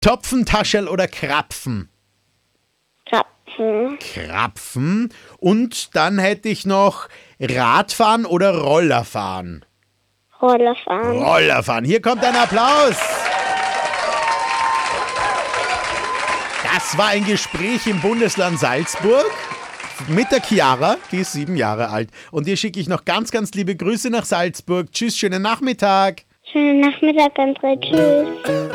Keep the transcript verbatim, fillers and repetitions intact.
Topfen, Tascherl oder Krapfen? Krapfen. Krapfen. Und dann hätte ich noch Radfahren oder Rollerfahren? Rollerfahren. Rollerfahren. Hier kommt ein Applaus. Das war ein Gespräch im Bundesland Salzburg mit der Chiara, die ist sieben Jahre alt. Und dir schicke ich noch ganz, ganz liebe Grüße nach Salzburg. Tschüss, schönen Nachmittag. Schönen Nachmittag, André. Tschüss.